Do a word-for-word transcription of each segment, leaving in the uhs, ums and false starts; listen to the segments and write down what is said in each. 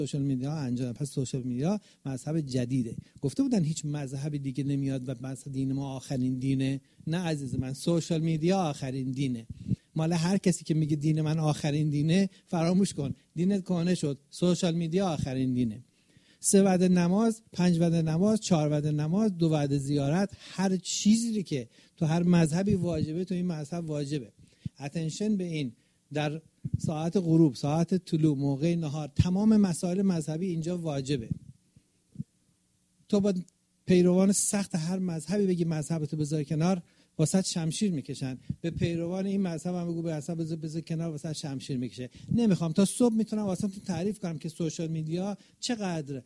سوشال میدیا انجام. پس سوشال میدیا مذهب جدیده. گفته بودن هیچ مذهبی دیگه نمیاد و مذهب دین ما آخرین دینه. نه عزیز من، سوشال میدیا آخرین دینه. مال هر کسی که میگه دین من آخرین دینه، فراموش کن، دینت کهنه شد. سوشال میدیا آخرین دینه. سه وعده نماز، پنج وعده نماز، چهار وعده نماز، دو وعده زیارت، هر چیزی که تو هر مذهبی واجبه تو این مذهب واجبه. اتنشن به این در ساعت غروب، ساعت طلوع، موقع نهار، تمام مسائل مذهبی اینجا واجبه. تو با پیروان سخت هر مذهبی بگی مذهبتو بذار کنار، واسه شمشیر میکشن. به پیروان این مذهب هم بگو به مذهب بذار کنار، واسه شمشیر میکشه. نمیخوام تا صبح میتونم واسه تو تعریف کنم که سوشال میدیا چقدر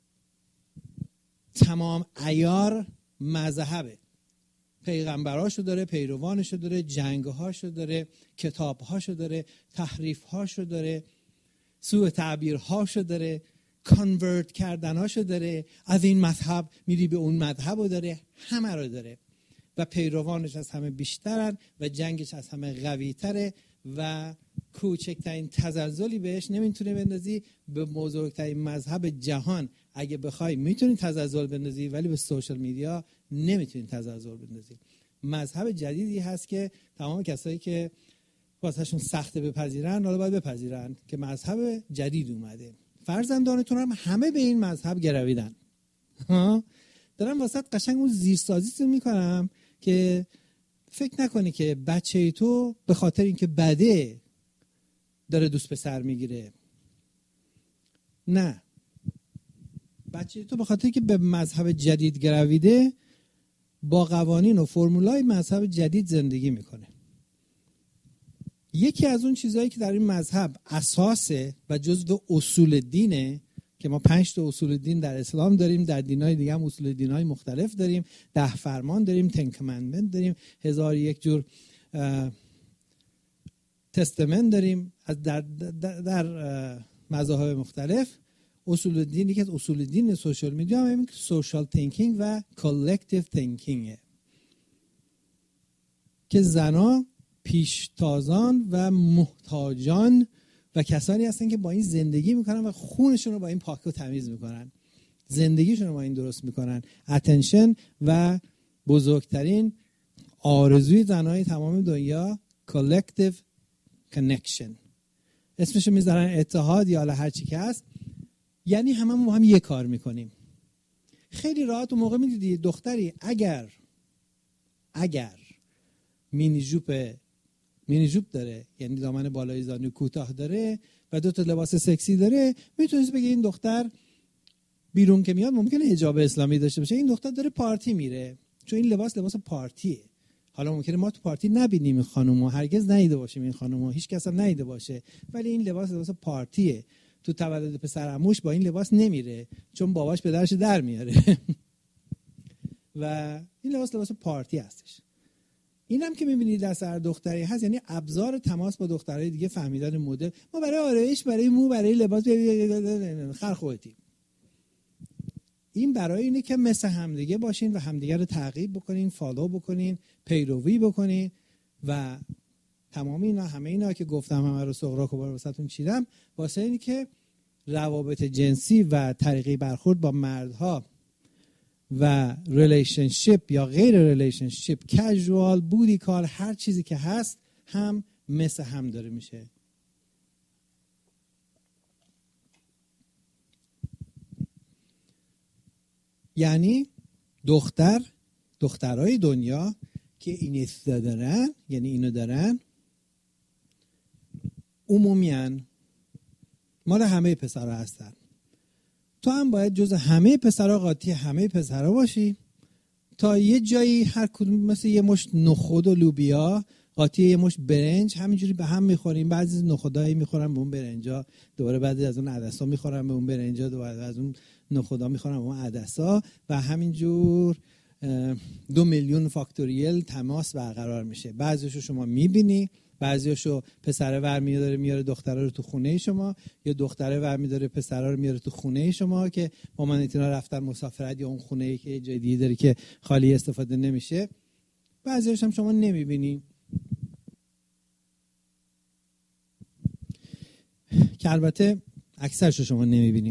تمام عیار مذهبه. پیغمبراشو داره، پیروانشو داره، جنگهاشو داره، کتابهاشو داره، تحریفهاشو داره، سوء تعبیرهاشو داره، کانورت کردناشو داره. از این مذهب میری به اون مذهبو داره، همه رو داره و پیروانش از همه بیشترن و جنگش از همه قوی تره و کوچکترین تزلزلی بهش نمیتونه بندازی. به بزرگترین مذهب جهان اگه بخوای میتونی تزلزل بندازی، ولی به سوشال میدیا نمیتونی تزلزل بندازی. مذهب جدیدی هست که تمام کسایی که واسهشون سخته بپذیرن، حالا باید بپذیرن که مذهب جدید اومده. فرزندانتون هم همه به این مذهب گرویدن. ها دارم واسط قشنگ اون زیرسازی میکنم که فکر نکنی که بچه تو به خاطر اینکه بده داره دوست پسر میگیره. نه، بچه تو به خاطر اینکه به مذهب جدید گرویده با قوانین و فرمولای مذهب جدید زندگی میکنه. یکی از اون چیزهایی که در این مذهب اساسه و جزو اصول دینه که ما پنج تا اصول دین در اسلام داریم، در دینای دیگه هم اصول دینای مختلف داریم، ده فرمان داریم، تن کامندمنت داریم، هزار یک جور تستمنت داریم از در, در, در مذاهب مختلف. اصول دین، یکی از اصول دین سوشال میدیا هم سوشال تینکینگ و کالکتیو تینکینگه که زنا پیشتازان و محتاجان و کسانی هستن که با این زندگی میکنن و خونشون رو با این پاک و تمیز میکنن، زندگیشون رو با این درست میکنن. اتنشن و بزرگترین آرزوی زنای تمام دنیا collective connection، اسمشو میذارن اتحاد یا هر چی که هست، یعنی هممون با هم یه کار میکنیم. خیلی راحت. اون موقع میدیدی دختری اگر اگر مینی جوپ مینی جوپ داره، یعنی دامن بالای زانو کوتاه داره و دو تا لباس سکسی داره، میتونید بگی این دختر بیرون که میاد ممکنه حجاب اسلامی داشته باشه، این دختر داره پارتی میره، چون این لباس لباس پارتیه. حالا ممکنه ما تو پارتی نبینیم این خانومو، هرگز ندیده باشیم این خانومو، هیچ کس هم ندیده باشه، ولی این لباس لباس پارتیه. تو تولد پسر عموش با این لباس نمیره چون باباش پدرش در میاره و این لباس لباس پارتی هستش. اینم که میبینید دست هر دختری هست، یعنی ابزار تماس با دخترای دیگه، فهمیدن مدل. ما برای آرایش، برای مو، برای لباس خر خودتی. این برای اینه که مثل همدیگه باشین و همدیگه رو تعقیب بکنین، فالو بکنین، پیروی بکنین و تمام اینا، همه اینا که گفتم، همه رو سغرا کبار واسهتون چیدم، واسه اینه که روابط جنسی و طریقی برخورد با مردها و ریلیشنشیپ یا غیر ریلیشنشیپ، کژوال، بودی کال، هر چیزی که هست هم مثل هم داره میشه. یعنی دختر دخترای دنیا که این دارن، یعنی اینو دارن، عمومیاً مال همه پسرها هستن. تو هم باید جز همه پسرها قاطی همه پسرها باشی تا یه جایی هر کدوم مثل یه مشت نخود و لوبیا قاطی یه مشت برنج همینجوری به هم میخوریم. بعضی از نخودایی میخورن به اون برنجا، دوباره بعضی از اون عدسا میخورن به اون برنجا، دوباره از اون نخودا میخورن به اون عدسا و همینجور دو میلیون فاکتوریل تماس برقرار میشه. بعضیشو شما میبینی، بعضیاشو پسره ورمی داره میاره دختره رو تو خونه شما، یا دختره ورمی داره پسره رو میاره تو خونه شما که مامان اینا رفتن مسافرت یا اون خونه‌ای که جای دیگه داره که خالی استفاده نمیشه. بعضیاش هم شما نمیبینی. که البته اکثرش رو شما نمیبینید.